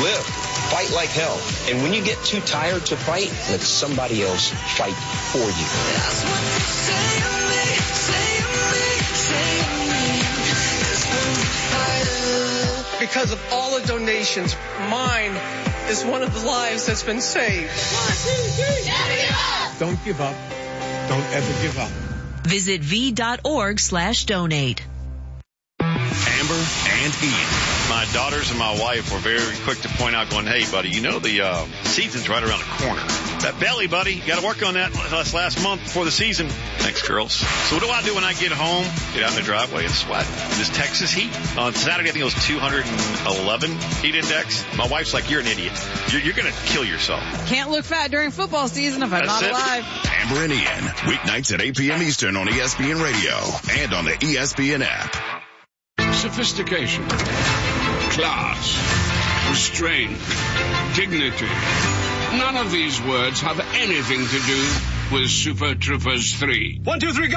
live. Fight like hell. And when you get too tired to fight, let somebody else fight for you. That's what they say of me, say of me, say of me. This one fighter. Because of all the donations, mine is one of the lives that's been saved. 1, 2, 3. Never give up. Don't give up. Don't ever give up. Visit v.org/donate. Amber and Ian. My daughters and my wife were very quick to point out, going, hey, buddy, you know the season's right around the corner. That belly, buddy, you got to work on that last month before the season. Thanks, girls. So what do I do when I get home? Get out in the driveway and sweat. This Texas heat. On Saturday, I think it was 211 heat index. My wife's like, you're an idiot. You're going to kill yourself. Can't look fat during football season if I'm not alive. Amber and Ian, weeknights at 8 p.m. Eastern on ESPN Radio and on the ESPN app. Sophistication, class, restraint, dignity. None of these words have anything to do with Super Troopers 3. 1, 2, 3, go!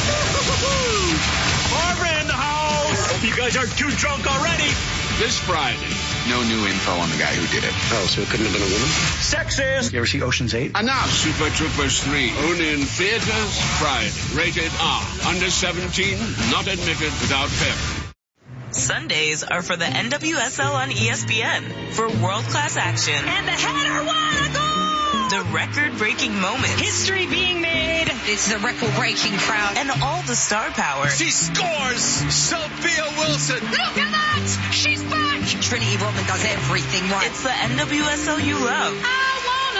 Barbara in the house! Hope you guys aren't too drunk already. This Friday. No new info on the guy who did it. Oh, so it couldn't have been a woman? Sexist! You ever see Ocean's 8? Enough! Super Troopers 3. Only in theaters Friday. Rated R. Under 17. Not admitted without parent. Sundays are for the NWSL on ESPN for world-class action. And the header won a goal! The record-breaking moments. History being made. This is a record-breaking crowd. And all the star power. She scores! Sophia Wilson! Look at that! She's back! Trinity Rodman does everything right. It's the NWSL you love. I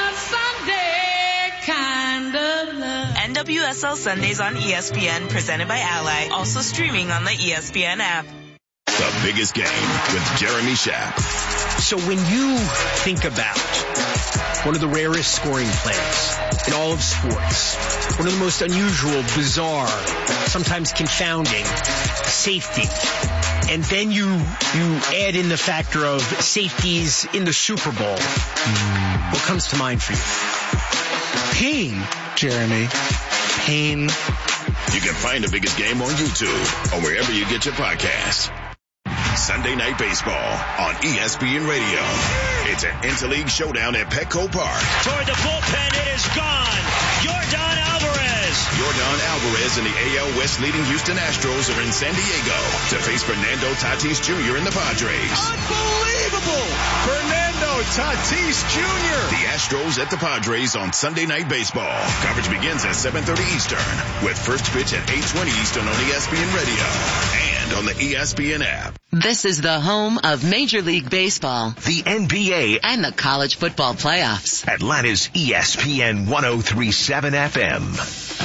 want a Sunday kind of love. NWSL Sundays on ESPN, presented by Ally. Also streaming on the ESPN app. The Biggest Game with Jeremy Schaap. So when you think about one of the rarest scoring plays in all of sports, one of the most unusual, bizarre, sometimes confounding, safety, and then you add in the factor of safeties in the Super Bowl, what comes to mind for you? Pain, Jeremy. Pain. You can find The Biggest Game on YouTube or wherever you get your podcasts. Sunday Night Baseball on ESPN Radio. It's an interleague showdown at Petco Park. Toward the bullpen, it is gone. Yordan Alvarez. Yordan Alvarez and the AL West leading Houston Astros are in San Diego to face Fernando Tatis Jr. and the Padres. Unbelievable! Fernando Tatis Jr. The Astros at the Padres on Sunday Night Baseball. Coverage begins at 7:30 Eastern with first pitch at 8:20 Eastern on ESPN Radio and on the ESPN app. This is the home of Major League Baseball, the NBA, and the college football playoffs. Atlanta's ESPN 103.7 FM.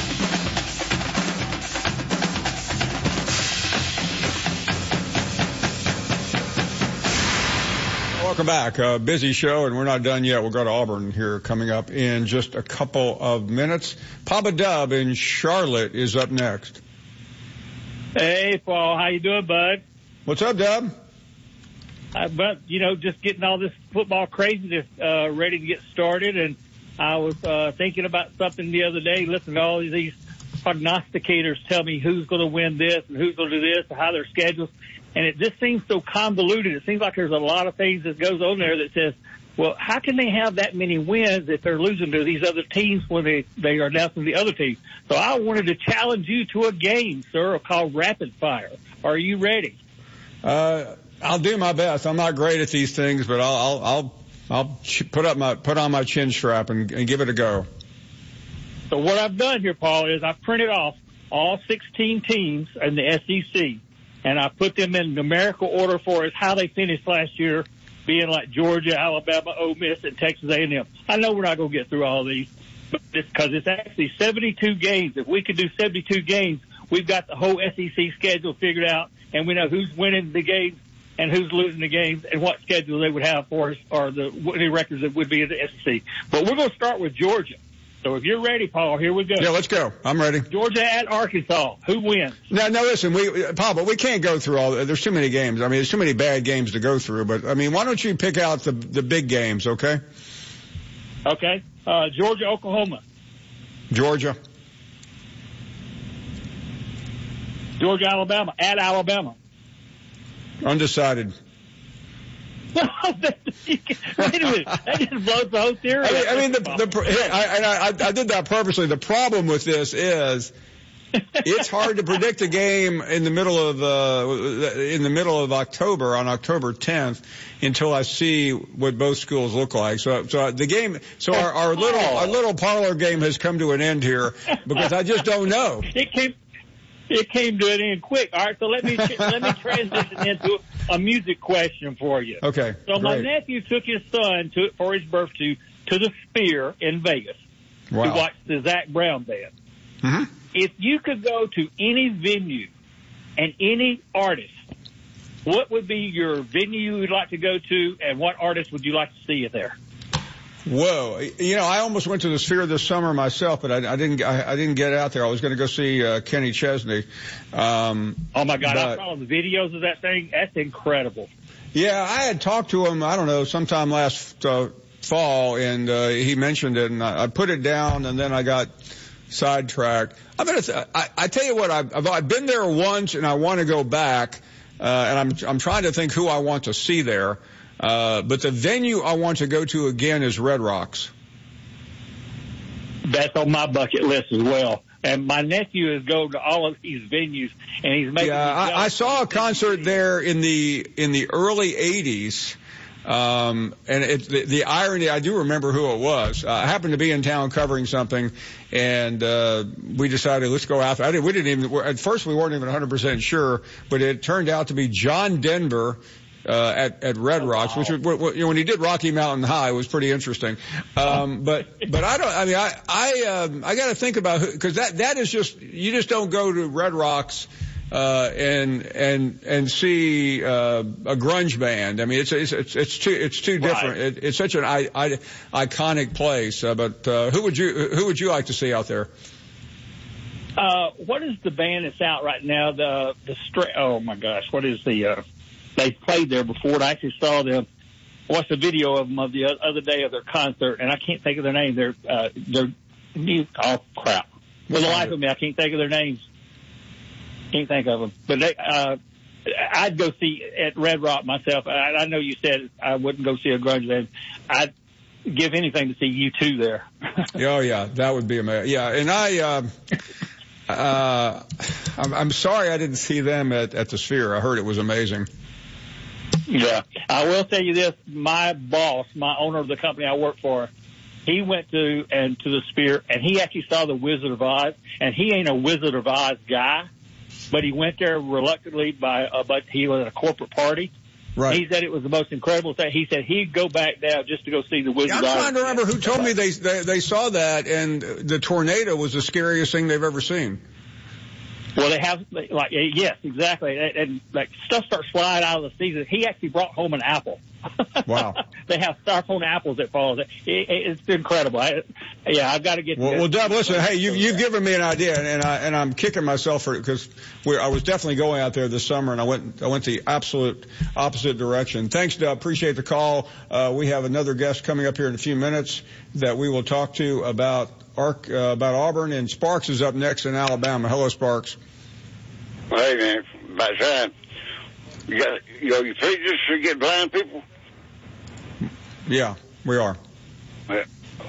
Welcome back. Busy show, and we're not done yet. We'll go to Auburn here coming up in just a couple of minutes. Papa Dub in Charlotte is up next. Hey, Paul. How you doing, bud? What's up, Dub? But, just getting all this football craziness ready to get started. And I was thinking about something the other day, listening to all these prognosticators tell me who's going to win this and who's going to do this and how their schedules. And it just seems so convoluted. It seems like there's a lot of things that goes on there that says, well, how can they have that many wins if they're losing to these other teams when they are down to the other teams? So I wanted to challenge you to a game, sir, called Rapid Fire. Are you ready? I'll do my best. I'm not great at these things, but I'll put on my chin strap and give it a go. So what I've done here, Paul, is I've printed off all 16 teams in the SEC, and I put them in numerical order for us how they finished last year, being like Georgia, Alabama, Ole Miss, and Texas A&M. I know we're not going to get through all these, but because it's actually 72 games. If we could do 72 games, we've got the whole SEC schedule figured out, and we know who's winning the games and who's losing the games and what schedule they would have for us or the winning records that would be in the SEC. But we're going to start with Georgia. So if you're ready, Paul, here we go. Yeah, let's go. I'm ready. Georgia at Arkansas. Who wins? No, listen, Paul, but we can't go through all. There's too many games. I mean, there's too many bad games to go through. But, I mean, why don't you pick out the big games, okay? Okay. Georgia, Oklahoma. Georgia. Georgia, Alabama. At Alabama. Undecided. Wait a minute. That just blows the whole theory. I did that purposely. The problem with this is it's hard to predict a game in the middle of October, on October 10th, until I see what both schools look like. So the game, our little parlor game has come to an end here because I just don't know. It came to an end quick. All right, so let me transition into a music question for you. Okay. So my nephew took his son for his birthday to the Sphere in Vegas to watch the Zac Brown band. Mm-hmm. If you could go to any venue and any artist, what would be your venue you would like to go to, and what artist would you like to see you there? Whoa! I almost went to the Sphere this summer myself, but I didn't get out there. I was going to go see Kenny Chesney. Oh my God! I saw the videos of that thing. That's incredible. Yeah, I had talked to him. I don't know, sometime last fall, and he mentioned it, and I put it down, and then I got sidetracked. I tell you what, I've been there once, and I want to go back, and I'm trying to think who I want to see there. But the venue I want to go to again is Red Rocks. That's on my bucket list as well. And my nephew is going to all of these venues, and he's making. Yeah, I saw a concert there in the early '80s. And the irony, I do remember who it was. I happened to be in town covering something, and we decided let's go out there. At first we weren't even 100% sure, but it turned out to be John Denver. At Red Rocks, which was, when he did Rocky Mountain High, was pretty interesting. But I got to think about because that is just, you just don't go to Red Rocks and see a grunge band. I mean, it's too different. Right. It's such an iconic place. But who would you like to see out there? What is the band that's out right now? Oh my gosh, what is the? They played there before. I actually saw them. Watched a video of them the other day of their concert, and I can't think of their name. They're oh crap! For the life of me, I can't think of their names. Can't think of them. But I'd go see at Red Rock myself. I know you said I wouldn't go see a grunge band. I'd give anything to see U2 there. Oh yeah, that would be amazing. Yeah, and I'm sorry I didn't see them at the Sphere. I heard it was amazing. Yeah, I will tell you this. My boss, my owner of the company I work for, he went to the Sphere, and he actually saw the Wizard of Oz, and he ain't a Wizard of Oz guy, but he went there reluctantly but he was at a corporate party. Right. He said it was the most incredible thing. He said he'd go back down just to go see the Wizard of Oz. I'm trying to remember who told me they saw that, and the tornado was the scariest thing they've ever seen. Well, they have, yes, exactly. And stuff starts flying out of the season. He actually brought home an apple. Wow. They have styrofoam apples that fall. It's incredible. I've got to get. Well, Dub, listen. Hey, you've given me an idea, and I'm kicking myself for it because I was definitely going out there this summer, and I went the absolute opposite direction. Thanks, Dub. Appreciate the call. We have another guest coming up here in a few minutes that we will talk to about Auburn, and Sparks is up next in Alabama. Hello, Sparks. Hey, man, about time. You paid just to get blind people? Yeah, we are. I've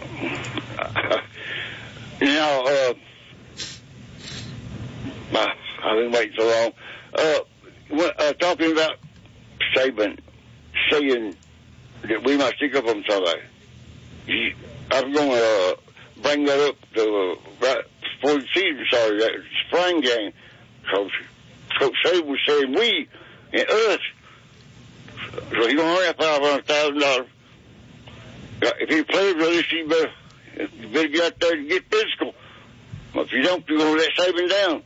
been waiting so long. Talking about Saban saying that we must stick up on somebody. I'm going to bring that up right before the season started, that spring game. Coach Saban was saying we and us. So he's going to earn $500,000. If he plays with us, you better get out there and get physical. If you don't, you're going to let Saban down.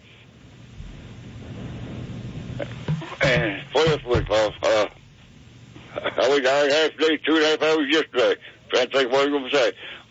And playoff football, I was out half a day, 2.5 hours yesterday, trying to think what I was going to say.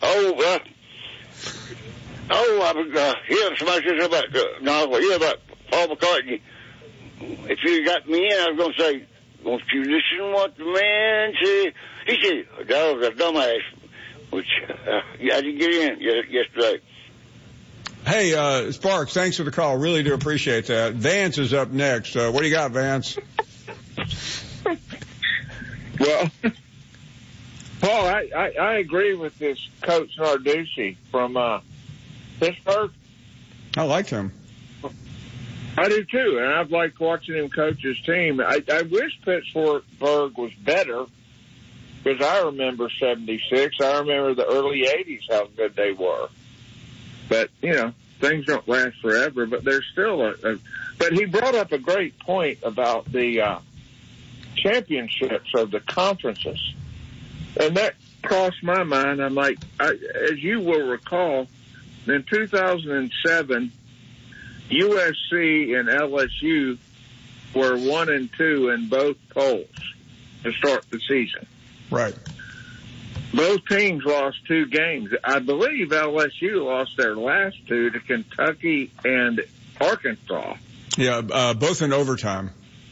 Somebody said about Paul McCartney. If you got me in, I was going to say, won't you listen to what the man said? He said, that was a dumbass, which I didn't get in yesterday. Hey, Sparks, thanks for the call. Really do appreciate that. Vance is up next. What do you got, Vance? Good Well, Paul, I agree with this Coach Narduzzi from Pittsburgh. I like him. I do too, and I've liked watching him coach his team. I wish Pittsburgh was better, because I remember 76. I remember the early 80s, how good they were. But, things don't last forever, but there's still but he brought up a great point about the championships of the conferences. And that crossed my mind. I'm like, as you will recall, in 2007, USC and LSU were 1 and 2 in both polls to start the season. Right. Both teams lost 2 games. I believe LSU lost their last 2 to Kentucky and Arkansas. Yeah, both in overtime.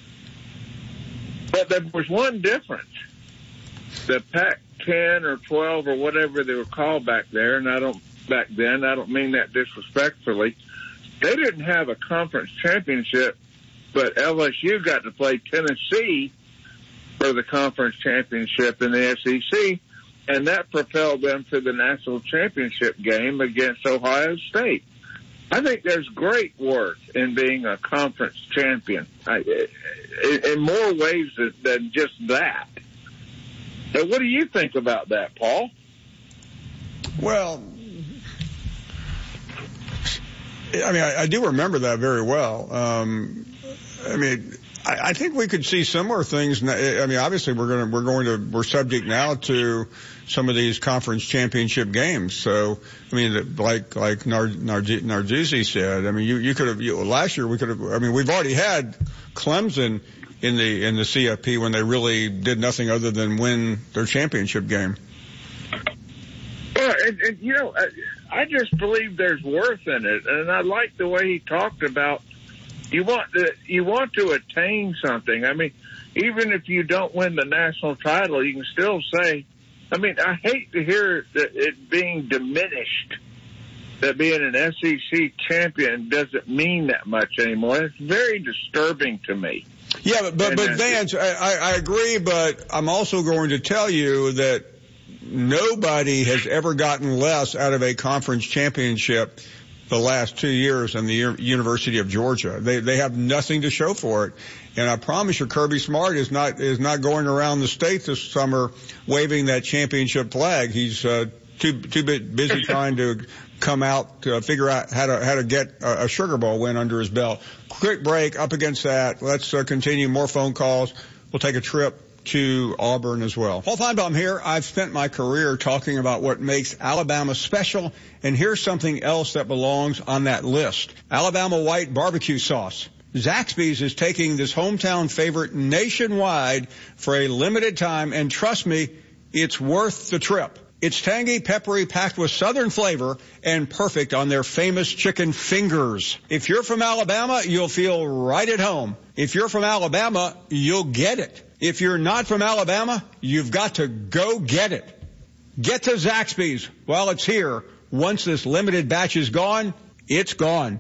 But there was one difference. The Pac-10 or 12 or whatever they were called back there, and I don't mean that disrespectfully, they didn't have a conference championship, but LSU got to play Tennessee for the conference championship in the SEC, and that propelled them to the national championship game against Ohio State. I think there's great worth in being a conference champion in more ways than just that. So what do you think about that, Paul? Well, I mean, I do remember that very well. I think we could see similar things. I mean, obviously we're subject now to some of these conference championship games. So, I mean, like Narduzzi said, I mean, you could have, last year we've already had Clemson in the CFP when they really did nothing other than win their championship game. Well, and I just believe there's worth in it, and I like the way he talked about you want to attain something. I mean, even if you don't win the national title, you can still say, I mean, I hate to hear that it being diminished, that being an SEC champion doesn't mean that much anymore. It's very disturbing to me. Yeah, but Vance, I agree, but I'm also going to tell you that nobody has ever gotten less out of a conference championship the last 2 years in the University of Georgia. They have nothing to show for it. And I promise you, Kirby Smart is not going around the state this summer waving that championship flag. He's too busy trying to come out to figure out how to get a Sugar Bowl win under his belt. Quick break. Up against that. Let's continue. More phone calls. We'll take a trip to Auburn as well. Paul Feinbaum here. I've spent my career talking about what makes Alabama special, and here's something else that belongs on that list. Alabama white barbecue sauce. Zaxby's is taking this hometown favorite nationwide for a limited time, and trust me, it's worth the trip. It's tangy, peppery, packed with southern flavor, and perfect on their famous chicken fingers. If you're from Alabama, you'll feel right at home. If you're from Alabama, you'll get it. If you're not from Alabama, you've got to go get it. Get to Zaxby's while it's here. Once this limited batch is gone, it's gone.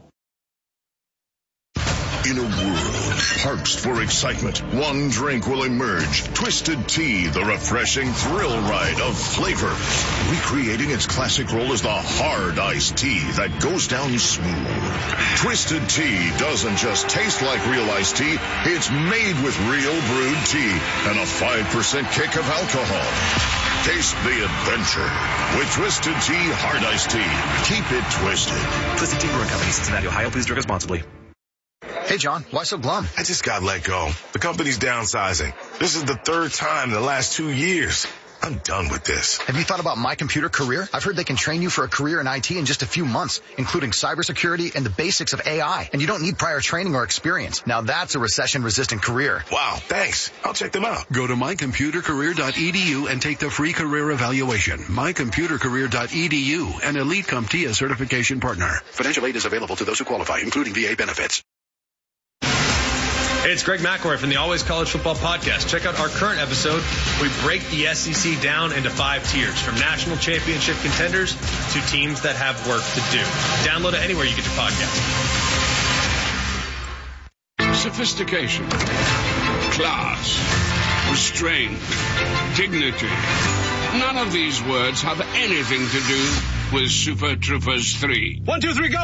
In a world parched for excitement, one drink will emerge. Twisted Tea, the refreshing thrill ride of flavor. Recreating its classic role as the hard iced tea that goes down smooth. Twisted Tea doesn't just taste like real iced tea, it's made with real brewed tea and a 5% kick of alcohol. Taste the adventure with Twisted Tea Hard Iced Tea. Keep it twisted. Twisted Tea Brewing Company, Cincinnati, Ohio. Please drink responsibly. Hey, John, why so glum? I just got let go. The company's downsizing. This is the third time in the last 2 years. I'm done with this. Have you thought about My Computer Career? I've heard they can train you for a career in IT in just a few months, including cybersecurity and the basics of AI. And you don't need prior training or experience. Now that's a recession-resistant career. Wow, thanks. I'll check them out. Go to mycomputercareer.edu and take the free career evaluation. mycomputercareer.edu, an Elite CompTIA certification partner. Financial aid is available to those who qualify, including VA benefits. Hey, it's Greg McElroy from the Always College Football Podcast. Check out our current episode. We break the SEC down into 5 tiers, from national championship contenders to teams that have work to do. Download it anywhere you get your podcast. Sophistication, class, restraint, dignity. None of these words have anything to do with Super Troopers 3. 1, 2, 3, go!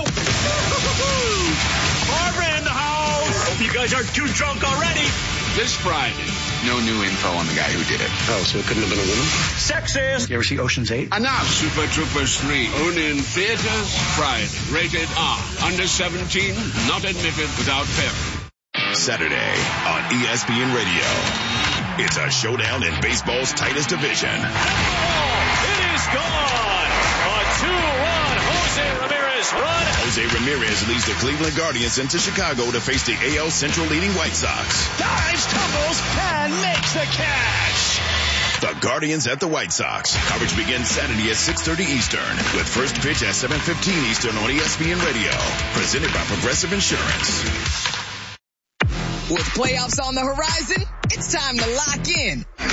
Barbara in the house! Hope you guys aren't too drunk already. This Friday. No new info on the guy who did it. Oh, so it couldn't have been a woman? Sexist! You ever see Ocean's 8? Enough! Super Troopers 3. Only in theaters Friday. Rated R. Under 17. Not admitted without parent. Saturday on ESPN Radio. It's a showdown in baseball's tightest division. It is gone! A 2-run Jose Ramirez run. Jose Ramirez leads the Cleveland Guardians into Chicago to face the AL Central leading White Sox. Dives, tumbles, and makes the catch. The Guardians at the White Sox. Coverage begins Saturday at 6:30 Eastern with first pitch at 7:15 Eastern on ESPN Radio. Presented by Progressive Insurance. With playoffs on the horizon, it's time to lock in.